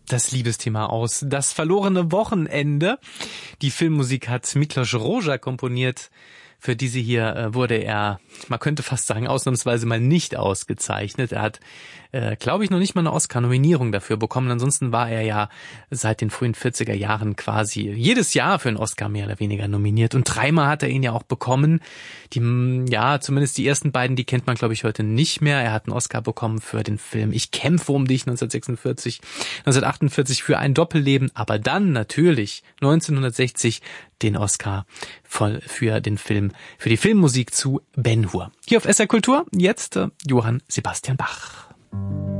das Liebesthema aus Das verlorene Wochenende. Die Filmmusik hat Miklos Rozsa komponiert. Für diese hier wurde er, man könnte fast sagen, ausnahmsweise mal nicht ausgezeichnet. Er hat, glaube ich, noch nicht mal eine Oscar-Nominierung dafür bekommen. Ansonsten war er ja seit den frühen 40er Jahren quasi jedes Jahr für einen Oscar mehr oder weniger nominiert. Und 3-mal hat er ihn ja auch bekommen. Zumindest die ersten beiden, die kennt man, glaube ich, heute nicht mehr. Er hat einen Oscar bekommen für den Film Ich kämpfe um dich 1946, 1948 für ein Doppelleben, aber dann natürlich 1960 den Oscar für den Film, für die Filmmusik zu Ben-Hur. Hier auf SR Kultur, jetzt Johann Sebastian Bach.